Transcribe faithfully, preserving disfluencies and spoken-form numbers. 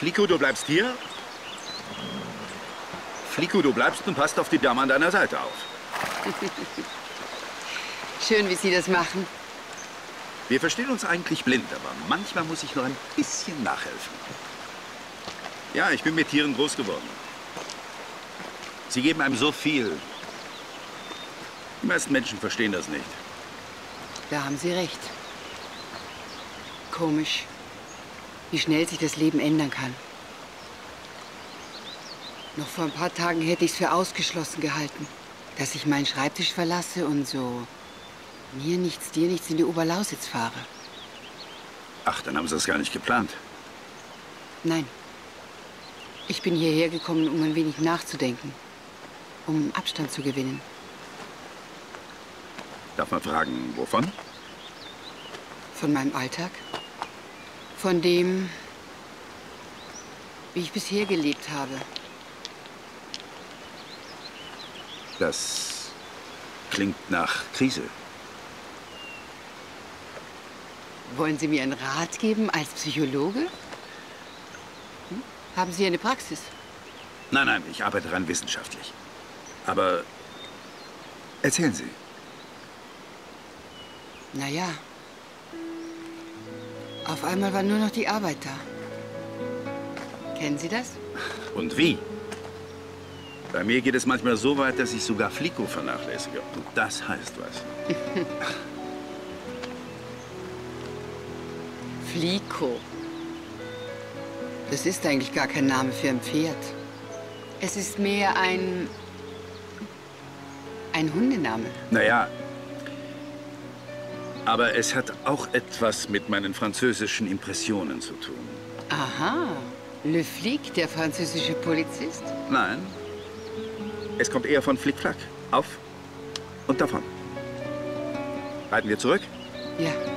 Flico, du bleibst hier? Flico, du bleibst und passt auf die Dame an deiner Seite auf. Schön, wie Sie das machen. Wir verstehen uns eigentlich blind, aber manchmal muss ich noch ein bisschen nachhelfen. Ja, ich bin mit Tieren groß geworden. Sie geben einem so viel. Die meisten Menschen verstehen das nicht. Da haben Sie recht. Komisch, wie schnell sich das Leben ändern kann. Noch vor ein paar Tagen hätte ich es für ausgeschlossen gehalten, dass ich meinen Schreibtisch verlasse und so mir nichts, dir nichts in die Oberlausitz fahre. Ach, dann haben Sie das gar nicht geplant. Nein. Ich bin hierher gekommen, um ein wenig nachzudenken, um Abstand zu gewinnen. Darf man fragen, wovon? Von meinem Alltag. Von dem, wie ich bisher gelebt habe. Das klingt nach Krise. Wollen Sie mir einen Rat geben als Psychologe? Hm? Haben Sie eine Praxis? Nein, nein, ich arbeite daran wissenschaftlich. Aber erzählen Sie. Na ja. Auf einmal war nur noch die Arbeit da. Kennen Sie das? Und wie? Bei mir geht es manchmal so weit, dass ich sogar Flico vernachlässige. Und das heißt was. Flico. Das ist eigentlich gar kein Name für ein Pferd. Es ist mehr ein... ein Hundename. Naja, aber es hat auch etwas mit meinen französischen Impressionen zu tun. Aha. Le Flic, der französische Polizist? Nein. Es kommt eher von Flickflack. Auf und davon. Reiten wir zurück? Ja.